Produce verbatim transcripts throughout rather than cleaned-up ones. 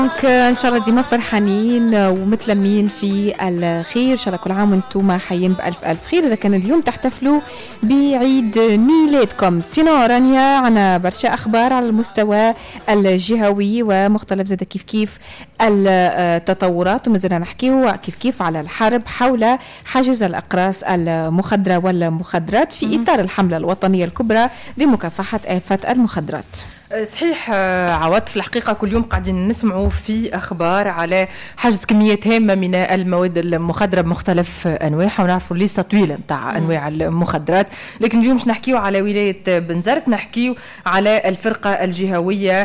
ان شاء الله ديما فرحانين ومتلمين في الخير. ان شاء الله كل عام وانتم حيين بالف الف خير. اذا كان اليوم تحتفلوا بعيد ميلادكم سينو رانيا عنا برشا اخبار على المستوى الجهوي ومختلف زاد كيف كيف التطورات، ومازلنا نحكيو كيف كيف على الحرب حول حاجز الاقراص المخدره والمخدرات في اطار الحمله الوطنيه الكبرى لمكافحه آفة المخدرات. صحيح عوض، في الحقيقة كل يوم قاعدين نسمعوا في أخبار على حجز كميات هامة من المواد المخدرة بمختلف أنواعها، ونعرفوا ليست طويلة متاع أنواع المخدرات. لكن اليوم مش نحكيو على ولاية بنزرت، نحكيو على الفرقة الجهوية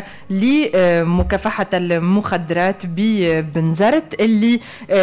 لمكافحة المخدرات ببنزرت اللي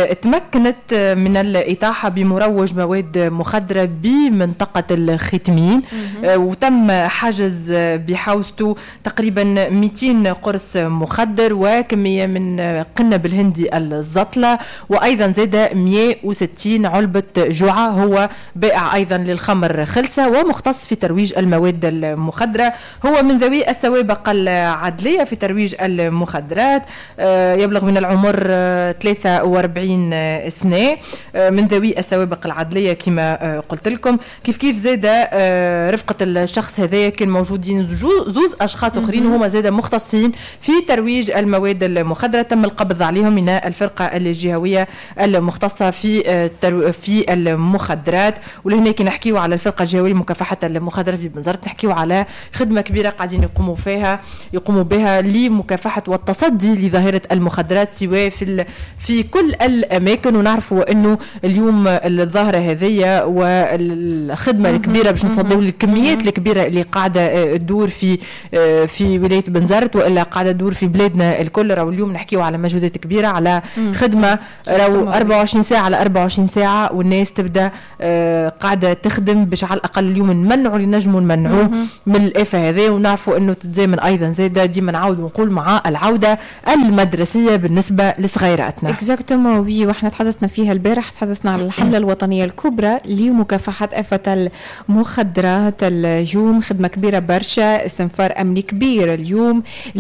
تمكنت من الإطاحة بمروج مواد مخدرة بمنطقة الختمين، وتم حجز بحوزته تقريبا مئتين قرص مخدر وكمية من قنب الهندي الزطلة، وأيضا زاد مئة وستين علبة جوعة. هو بائع أيضا للخمر خلسة ومختص في ترويج المواد المخدرة. هو من ذوي السوابق العدلية في ترويج المخدرات، يبلغ من العمر ثلاثة وأربعين سنة، من ذوي السوابق العدلية كما قلت لكم. كيف كيف زاد رفقة الشخص هذا كان موجودين زوز أشخاص أخرين وهم زاد مختصين في ترويج المواد المخدرة. تم القبض عليهم من الفرقة الجهوية المختصة في في المخدرات. ولهناك نحكيو على الفرقة الجهوية لمكافحة المخدرات ببنزرت، نحكيو على خدمة كبيرة قاعدين يقوموا فيها يقوموا بها لمكافحة والتصدي لظاهرة المخدرات سواء في في كل الأماكن. ونعرفوا إنه اليوم الظاهرة هذه والخدمة الكبيرة باش نصدوا الكميات الكبيرة اللي قاعدة تدور في في ولاية بنزرت وإلا قاعدة تدور في بلادنا الكل. راهو اليوم نحكيو على مجهودات كبيرة، على خدمة راهو أربعة وعشرين ساعة على أربعة وعشرين ساعة، والناس تبدأ قاعدة تخدم باش على الأقل اليوم نمنعوا اللي نجموا نمنعوه من الآفة هذه. ونعرفوا إنه تتزامن أيضا زي ديما نعاود ونقول مع العودة المدرسية بالنسبة لصغيراتنا. اكزاكتومون وي، واحنا تحدثنا فيها البارح، تحدثنا على الحملة الوطنية الكبرى لمكافحة آفة المخدرات. اليوم خدمة كبيرة برشا، استنفار أمني كبير اليوم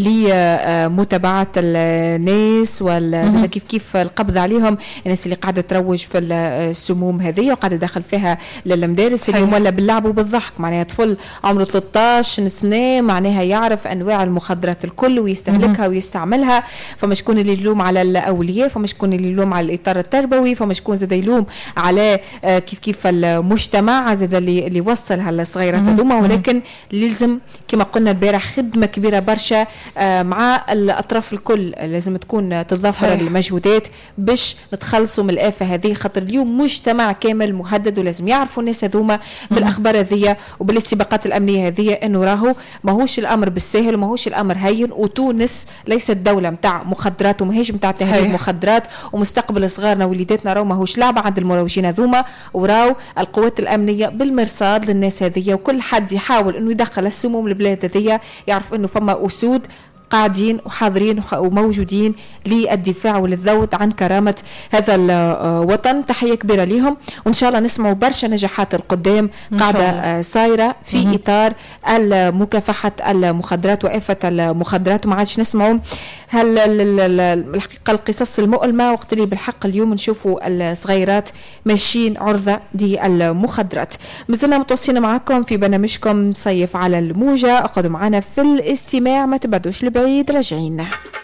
لمتابعة الناس ولا كيف كيف القبض عليهم الناس اللي قاعدة تروج في السموم هذه وقاعدة داخل فيها للمدارس اليوم ولا باللعب وبالضحك. معناها طفل عمره ثلاثة عشر سنة معناها يعرف أنواع المخدرات الكل ويستهلكها ويستعملها. فما شكون اللي يلوم على الأولياء، فما شكون اللي يلوم على الإطار التربوي، فما شكون زاد يلوم على كيف كيف المجتمع زاد اللي اللي وصلها للصغيرات هذوما. ولكن لازم كما قلنا البارح خدمة كبيرة برشا مع الأطراف الكل، لازم تكون تتضافر المجهودات باش نتخلصوا من الآفة هذه، خاطر اليوم مجتمع كامل مهدد ولازم يعرفوا الناس هذوما بالأخبار هذه وبالاستباقات الأمنية هذه إنه راهو ماهوش الأمر بالسهل وماهوش الأمر هين. وتونس ليست دولة متاع مخدرات وماهيش متاع تهريب مخدرات، ومستقبل صغارنا ووليداتنا راهو ماهوش لعبة عند المروجين هذوما. وراو القوات الأمنية بالمرصاد للناس هذه، وكل حد يحاول إنه يدخل السموم البلاد هذه يعرف إنه فما أسود قاعدين وحاضرين وموجودين للدفاع وللذود عن كرامة هذا الوطن. تحية كبيرة لهم، وإن شاء الله نسمعوا برشا نجاحات القدام قاعدة صايرة في م- إطار مكافحة المخدرات وآفة المخدرات. وما عادش نسمعوا هل الحقيقة القصص المؤلمة وقت اللي بالحق اليوم نشوفوا الصغيرات ماشيين عرضة للمخدرات. مازلنا متواصلين معكم في برنامجكم صيف على الموجة، اقعدوا معنا في الاستماع، ما تبعدوش لبعيد، راجعين.